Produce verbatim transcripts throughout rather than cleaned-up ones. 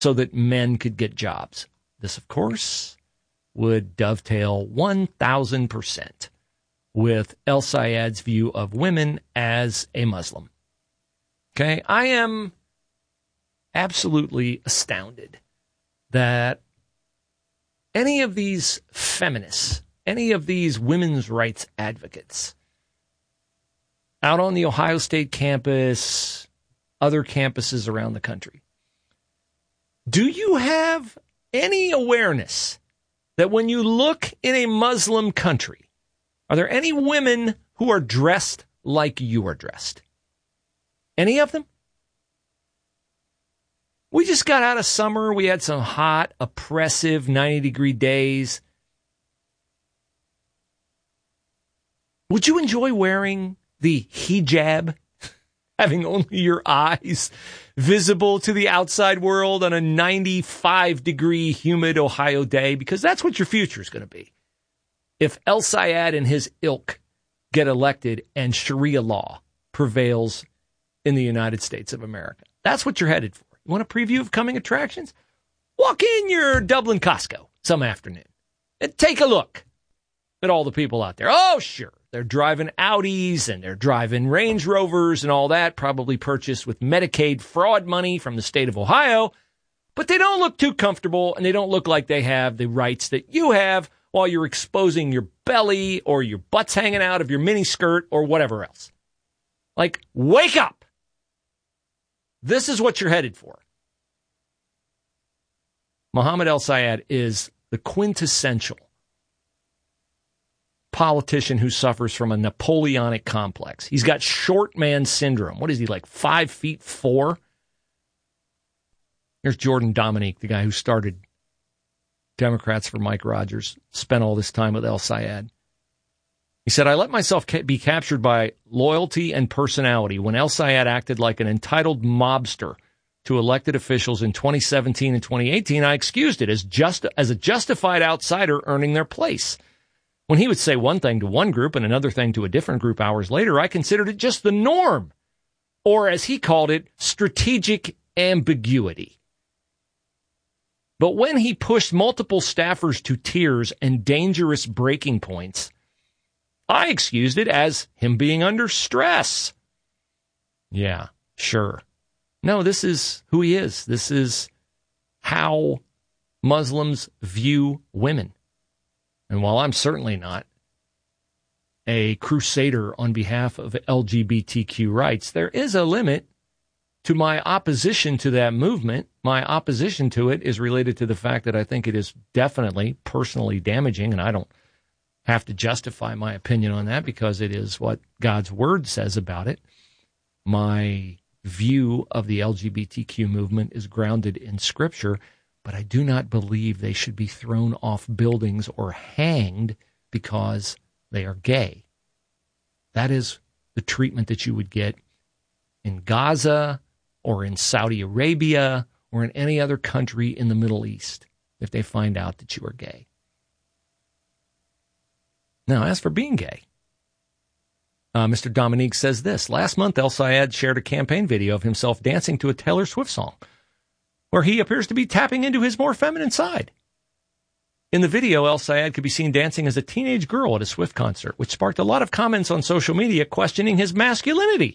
so that men could get jobs. This, of course, would dovetail one thousand percent with El Sayed's view of women as a Muslim. Okay, I am absolutely astounded that any of these feminists, any of these women's rights advocates out on the Ohio State campus, other campuses around the country, do you have any awareness that when you look in a Muslim country, are there any women who are dressed like you are dressed? Any of them? We just got out of summer. We had some hot, oppressive ninety-degree days. Would you enjoy wearing the hijab, having only your eyes visible to the outside world on a ninety-five degree humid Ohio day? Because that's what your future is going to be. If El Sayed and his ilk get elected and Sharia law prevails in the United States of America, that's what you're headed for. You want a preview of coming attractions? Walk in your Dublin Costco some afternoon and take a look at all the people out there. Oh, sure. They're driving Audis and they're driving Range Rovers and all that, probably purchased with Medicaid fraud money from the state of Ohio. But they don't look too comfortable and they don't look like they have the rights that you have while you're exposing your belly or your butt's hanging out of your mini skirt or whatever else. Like, wake up. This is what you're headed for. Mohammed El Sayed is the quintessential politician who suffers from a Napoleonic complex. He's got short man syndrome. What is he, like five feet four? Here's Jordan Dominique, the guy who started Democrats for Mike Rogers, spent all this time with El Sayed. He said, I let myself ca- be captured by loyalty and personality when El Sayed acted like an entitled mobster to elected officials in twenty seventeen and twenty eighteen. I excused it as just as a justified outsider earning their place. When he would say one thing to one group and another thing to a different group hours later, I considered it just the norm, or as he called it, strategic ambiguity. But when he pushed multiple staffers to tears and dangerous breaking points, I excused it as him being under stress. Yeah, sure. No, this is who he is. This is how Muslims view women. And while I'm certainly not a crusader on behalf of L G B T Q rights, there is a limit to my opposition to that movement. My opposition to it is related to the fact that I think it is definitely personally damaging, and I don't have to justify my opinion on that because it is what God's word says about it. My view of the L G B T Q movement is grounded in Scripture, but I do not believe they should be thrown off buildings or hanged because they are gay. That is the treatment that you would get in Gaza or in Saudi Arabia or in any other country in the Middle East if they find out that you are gay. Now, as for being gay, uh, Mister Dominique says this. Last month, El Sayed shared a campaign video of himself dancing to a Taylor Swift song, where he appears to be tapping into his more feminine side. In the video, El Sayed could be seen dancing as a teenage girl at a Swift concert, which sparked a lot of comments on social media questioning his masculinity.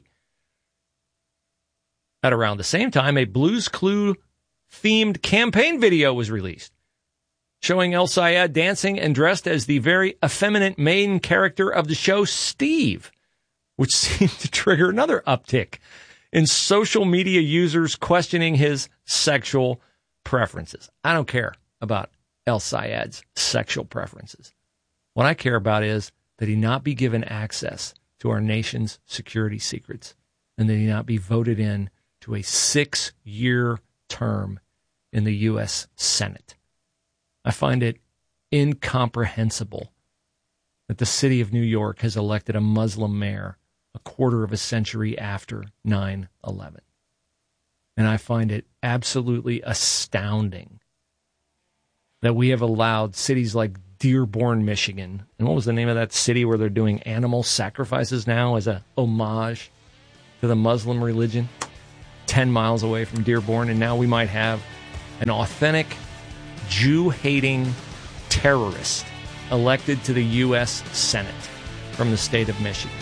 At around the same time, a Blue's Clue-themed campaign video was released, showing El Sayed dancing and dressed as the very effeminate main character of the show, Steve, which seemed to trigger another uptick in social media users questioning his sexual preferences. I don't care about El Sayed's sexual preferences. What I care about is that he not be given access to our nation's security secrets and that he not be voted in to a six-year term in the U S Senate. I find it incomprehensible that the city of New York has elected a Muslim mayor a quarter of a century after nine eleven. And I find it absolutely astounding that we have allowed cities like Dearborn, Michigan, and what was the name of that city where they're doing animal sacrifices now as a homage to the Muslim religion, ten miles away from Dearborn, and now we might have an authentic Jew-hating terrorist elected to the U S Senate from the state of Michigan.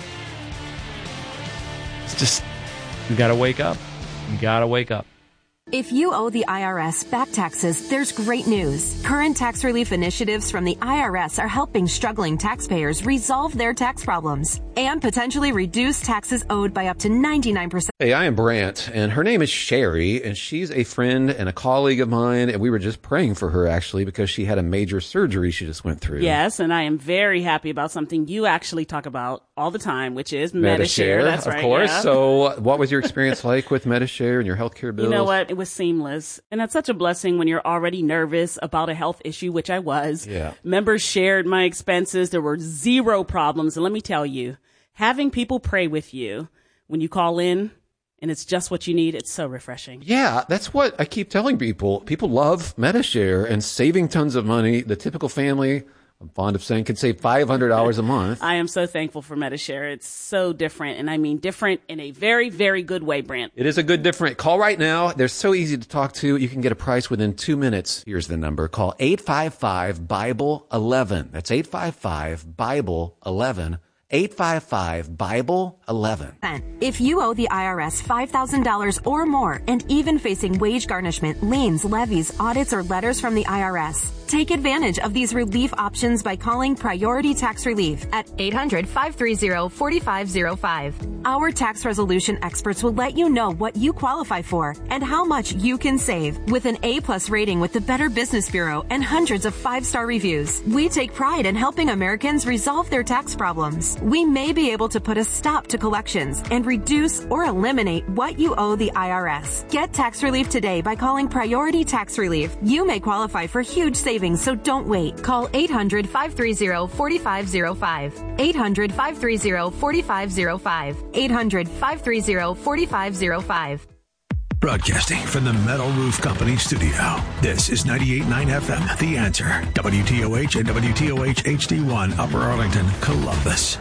It's just, we got to wake up. We got to wake up. If you owe the I R S back taxes, there's great news. Current tax relief initiatives from the I R S are helping struggling taxpayers resolve their tax problems and potentially reduce taxes owed by up to ninety-nine percent. Hey, I am Brant, and her name is Sherry, and she's a friend and a colleague of mine, and we were just praying for her, actually, because she had a major surgery she just went through. Yes, and I am very happy about something you actually talk about all the time, which is Medi-Share. That's right. Of course. Yeah. So what was your experience like with Medi-Share and your healthcare bills? You know what? It was seamless. And that's such a blessing when you're already nervous about a health issue, which I was. Yeah. Members shared my expenses. There were zero problems. And let me tell you, having people pray with you when you call in and it's just what you need, it's so refreshing. Yeah, that's what I keep telling people. People love Medi-Share and saving tons of money. The typical family, I'm fond of saying, can save five hundred dollars a month. I am so thankful for Medi-Share. It's so different, and I mean different in a very, very good way, Brant. It is a good different. Call right now. They're so easy to talk to. You can get a price within two minutes. Here's the number. Call eight five five, Bible eleven. That's eight five five, Bible eleven. eight five five, Bible eleven. If you owe the I R S five thousand dollars or more and even facing wage garnishment, liens, levies, audits, or letters from the I R S, take advantage of these relief options by calling Priority Tax Relief at eight hundred, five three zero, four five zero five. Our tax resolution experts will let you know what you qualify for and how much you can save. With an A-plus rating with the Better Business Bureau and hundreds of five-star reviews, we take pride in helping Americans resolve their tax problems. We may be able to put a stop to collections and reduce or eliminate what you owe the I R S. Get tax relief today by calling Priority Tax Relief. You may qualify for huge savings, so don't wait. Call eight hundred, five three zero, four five zero five. eight hundred, five three zero, four five zero five. eight hundred, five three zero, four five zero five. Broadcasting from the Metal Roof Company studio. This is ninety-eight point nine F M, The Answer. W T O H and W T O H H D one, Upper Arlington, Columbus.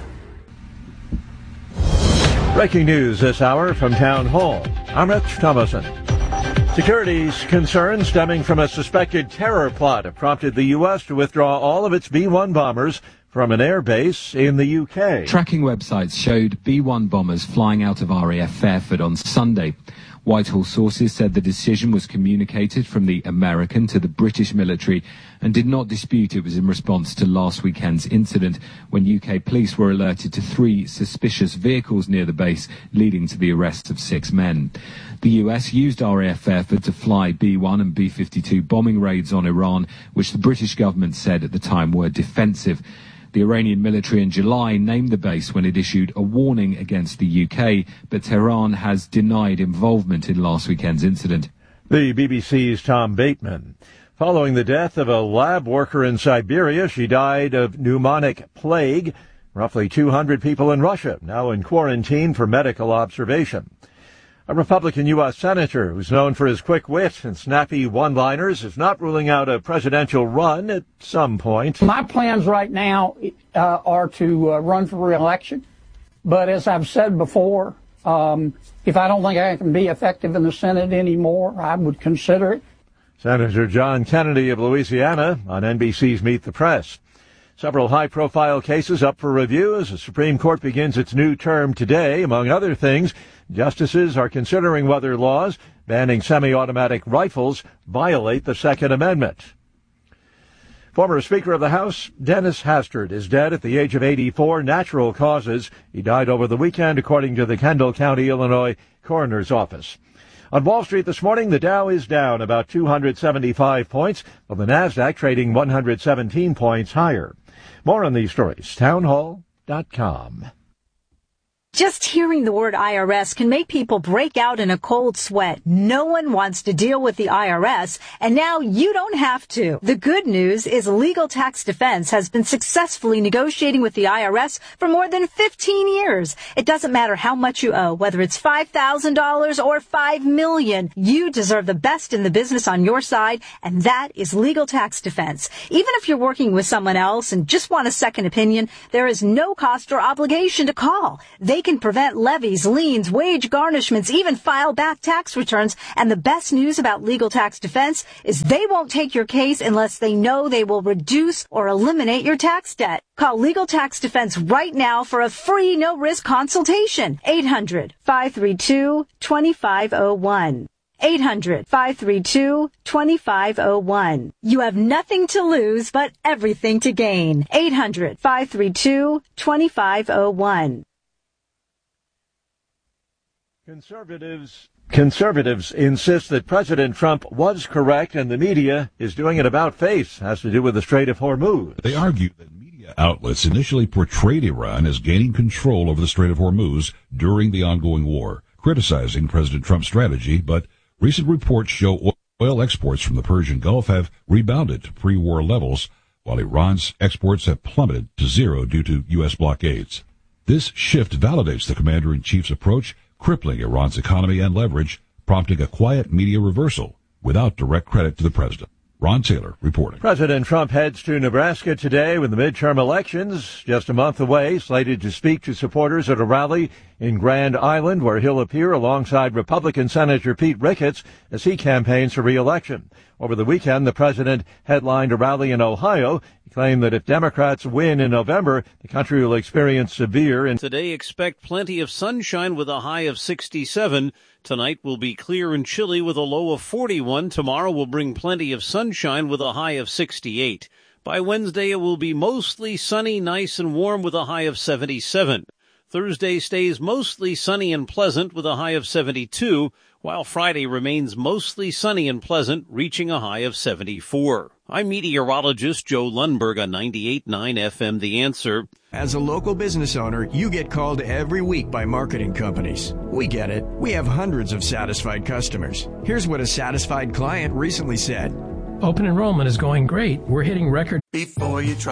Breaking news this hour from Town Hall. I'm Rich Thomason. Security's concerns stemming from a suspected terror plot have prompted the U S to withdraw all of its B one bombers from an air base in the U K. Tracking websites showed B one bombers flying out of R A F Fairford on Sunday. Whitehall sources said the decision was communicated from the American to the British military and did not dispute it was in response to last weekend's incident when U K police were alerted to three suspicious vehicles near the base, leading to the arrest of six men. The U S used R A F Fairford to fly B one and B fifty-two bombing raids on Iran, which the British government said at the time were defensive. The Iranian military in July named the base when it issued a warning against the U K, but Tehran has denied involvement in last weekend's incident. The B B C's Tom Bateman. Following the death of a lab worker in Siberia, she died of pneumonic plague. Roughly two hundred people in Russia now in quarantine for medical observation. A Republican U S senator who's known for his quick wit and snappy one-liners is not ruling out a presidential run at some point. My plans right now uh, are to uh, run for re-election. But as I've said before, um, if I don't think I can be effective in the Senate anymore, I would consider it. Senator John Kennedy of Louisiana on N B C's Meet the Press. Several high-profile cases up for review as the Supreme Court begins its new term today. Among other things, justices are considering whether laws banning semi-automatic rifles violate the Second Amendment. Former Speaker of the House Dennis Hastert is dead at the age of eighty-four, natural causes. He died over the weekend, according to the Kendall County, Illinois Coroner's Office. On Wall Street this morning, the Dow is down about two hundred seventy-five points, while the Nasdaq trading one hundred seventeen points higher. More on these stories, townhall dot com. Just hearing the word I R S can make people break out in a cold sweat. No one wants to deal with the I R S, and now you don't have to. The good news is Legal Tax Defense has been successfully negotiating with the I R S for more than fifteen years. It doesn't matter how much you owe, whether it's five thousand dollars or five million dollars. You deserve the best in the business on your side, and that is Legal Tax Defense. Even if you're working with someone else and just want a second opinion, there is no cost or obligation to call. They can prevent levies, liens, wage garnishments, even file back tax returns. And the best news about Legal Tax Defense is they won't take your case unless they know they will reduce or eliminate your tax debt. Call Legal Tax Defense right now for a free no-risk consultation. eight hundred, five three two, two five zero one. eight hundred, five three two, two five zero one. You have nothing to lose but everything to gain. eight hundred, five three two, two five zero one. Conservatives Conservatives insist that President Trump was correct and the media is doing an about-face. Has to do with the Strait of Hormuz. They argue that media outlets initially portrayed Iran as gaining control over the Strait of Hormuz during the ongoing war, criticizing President Trump's strategy, but recent reports show oil exports from the Persian Gulf have rebounded to pre-war levels, while Iran's exports have plummeted to zero due to U S blockades. This shift validates the commander-in-chief's approach, crippling Iran's economy and leverage, prompting a quiet media reversal without direct credit to the president. Ron Taylor reporting. President Trump heads to Nebraska today with the midterm elections just a month away, slated to speak to supporters at a rally in Grand Island, where he'll appear alongside Republican Senator Pete Ricketts as he campaigns for re-election. Over the weekend, the president headlined a rally in Ohio. He claimed that if Democrats win in November, the country will experience severe... And today, expect plenty of sunshine with a high of sixty-seven. Tonight will be clear and chilly with a low of forty-one. Tomorrow will bring plenty of sunshine with a high of sixty-eight. By Wednesday, it will be mostly sunny, nice and warm with a high of seventy-seven. Thursday stays mostly sunny and pleasant with a high of seventy-two, while Friday remains mostly sunny and pleasant, reaching a high of seventy-four. I'm meteorologist Joe Lundberg on ninety-eight point nine F M The Answer. As a local business owner, you get called every week by marketing companies. We get it. We have hundreds of satisfied customers. Here's what a satisfied client recently said. Open enrollment is going great. We're hitting record. Before you try